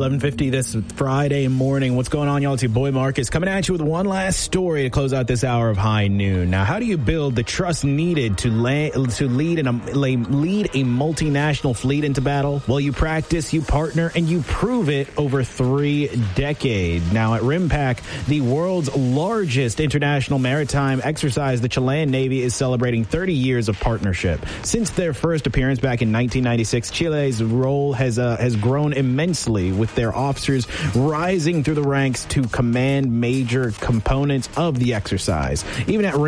11:50 this Friday morning. What's going on, y'all? It's your boy Marcus coming at you with one last story to close out this hour of High Noon. Now, how do you build the trust needed to lead a multinational fleet into battle? Well, you practice, you partner, and you prove it over 3 decades. Now, at RIMPAC, the world's largest international maritime exercise, the Chilean Navy is celebrating 30 years of partnership. Since their first appearance back in 1996, Chile's role has grown immensely, with their officers rising through the ranks to command major components of the exercise. Even as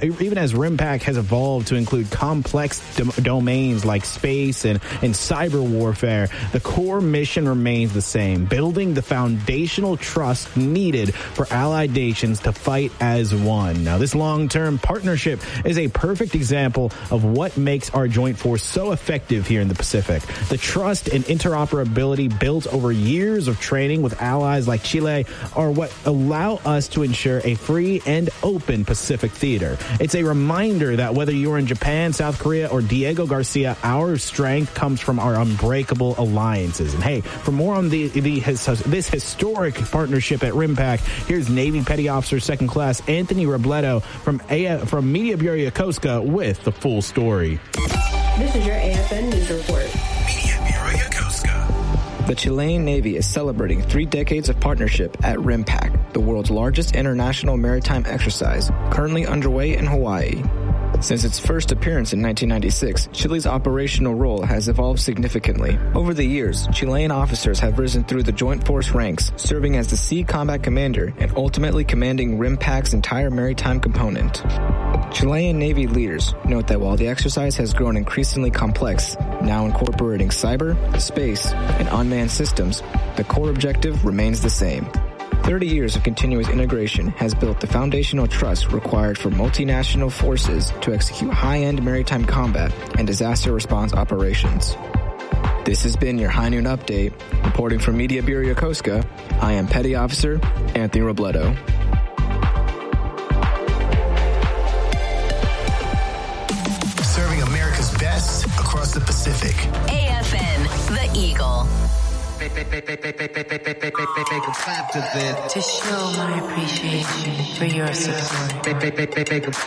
RIMPAC has evolved to include complex domains like space and cyber warfare, the core mission remains the same: building the foundational trust needed for allied nations to fight as one. Now, this long-term partnership is a perfect example of what makes our joint force so effective here in the Pacific. The trust and interoperability built over years of training with allies like Chile are what allow us to ensure a free and open Pacific theater. It's a reminder that whether you're in Japan, South Korea, or Diego Garcia, our strength comes from our unbreakable alliances. And hey, for more on this historic partnership at RIMPAC, here's Navy Petty Officer Second Class Anthony Robledo from Media Bureau Yokosuka with the full story. This is your AFN News Report. Media Bureau Yokosuka. The Chilean Navy is celebrating 3 decades of partnership at RIMPAC, the world's largest international maritime exercise, currently underway in Hawaii. Since its first appearance in 1996, Chile's operational role has evolved significantly. Over the years, Chilean officers have risen through the Joint Force ranks, serving as the Sea Combat Commander and ultimately commanding RIMPAC's entire maritime component. Chilean Navy leaders note that while the exercise has grown increasingly complex, now incorporating cyber, space, and unmanned systems, the core objective remains the same. 30 years of continuous integration has built the foundational trust required for multinational forces to execute high-end maritime combat and disaster response operations. This has been your High Noon Update. Reporting from Media Bureau Yokosuka, I am Petty Officer Anthony Robledo. Serving America's best across the Pacific. AFN, The Eagle. To show my appreciation for your support.